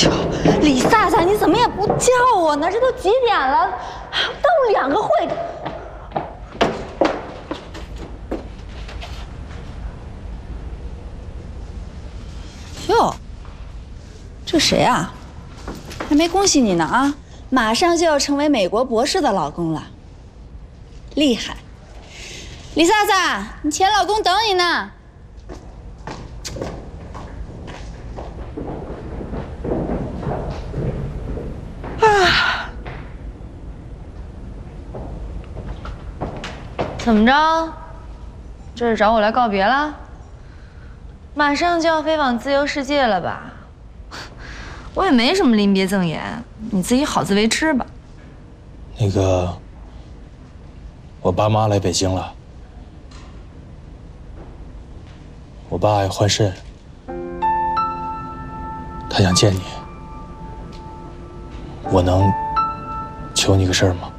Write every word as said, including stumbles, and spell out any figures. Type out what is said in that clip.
哟，李萨萨，你怎么也不叫我呢？这都几点了，都两个会。哟，这谁啊？还没恭喜你呢啊！马上就要成为美国博士的老公了，厉害！李萨萨，你前老公等你呢。 啊！怎么着？这是找我来告别了？马上就要飞往自由世界了吧？我也没什么临别赠言，你自己好自为之吧。 那个，我爸妈来北京了，我爸要换肾，他想见你。 我能求你个事儿吗？